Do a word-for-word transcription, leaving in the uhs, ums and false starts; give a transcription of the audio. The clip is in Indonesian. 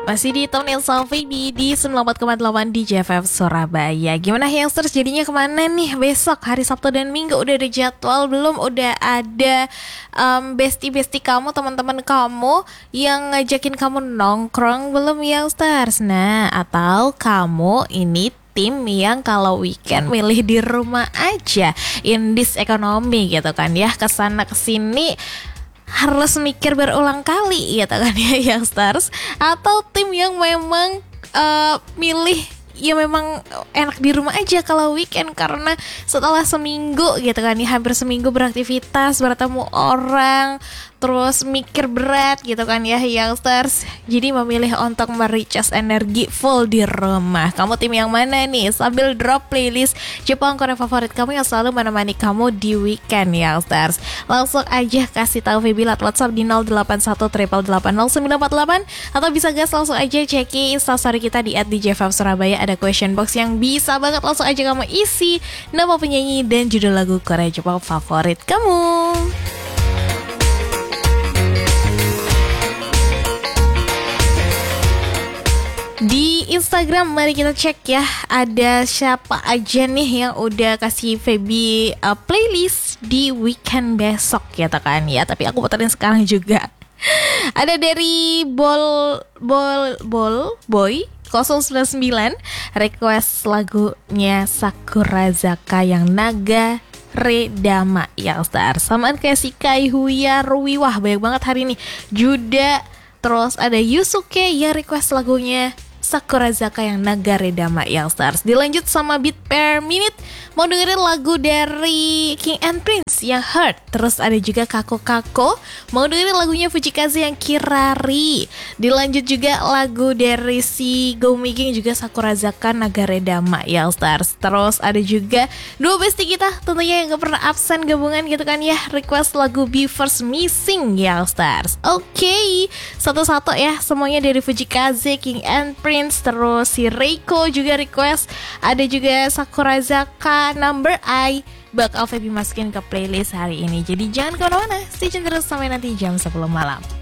Masih ditemenin Sofi di, di sembilan puluh empat koma delapan di J F F Surabaya. Gimana youngsters, jadinya kemana nih besok hari Sabtu dan Minggu? Udah ada jadwal belum? Udah ada um, bestie-bestie kamu, teman-teman kamu yang ngajakin kamu nongkrong belum youngsters? Nah, atau kamu ini tim yang kalau weekend milih di rumah aja in this economy gitu kan ya, kesana kesini harus mikir berulang kali gitu kan ya youngsters, atau tim yang memang uh, milih ya memang enak di rumah aja kalau weekend karena setelah seminggu gitu kan ya, hampir seminggu beraktivitas, bertemu orang, terus mikir berat gitu kan ya youngsters, jadi memilih untuk merecharge energi full di rumah. Kamu tim yang mana nih? Sambil drop playlist Jepang Korea favorit kamu yang selalu menemani kamu di weekend youngsters. Langsung aja kasih tahu Feby lewat WhatsApp di nol delapan satu delapan delapan nol sembilan empat delapan, atau bisa gas langsung aja cekin instastory kita di at d j f f surabaya. Ada question box yang bisa banget langsung aja kamu isi nama penyanyi dan judul lagu Korea Jepang favorit kamu. Di Instagram mari kita cek ya, ada siapa aja nih yang udah kasih Feby uh, playlist di weekend besok ya kan ya. Tapi aku puterin sekarang juga. Ada dari Bol Bol Bol Boy nol sembilan sembilan request lagunya Sakurazaka yang Naga Redama ya Star. Samaan kayak si Kai Huya Rui, wah banyak banget hari ini. Juda, terus ada Yusuke ya request lagunya Sakurazaka yang Naga Redama yang Stars. Dilanjut sama Beat Per Minute, mau dengerin lagu dari King and Prince yang Hurt. Terus ada juga Kako Kako, mau dengerin lagunya Fujikaze yang Kirari. Dilanjut juga lagu dari si Go Making juga Sakurazaka Naga Redama yang Stars. Terus ada juga dua bestie kita tentunya yang gak pernah absen gabungan gitu kan ya, request lagu Be First Missing yang Stars. Oke, okay. Satu-satu ya, semuanya dari Fujikaze, King and Prince. Terus si Reiko juga request, ada juga Sakurazaka Number I, bakal Feby masukin ke playlist hari ini. Jadi jangan kemana-mana, stay tune terus sampai nanti jam sepuluh malam.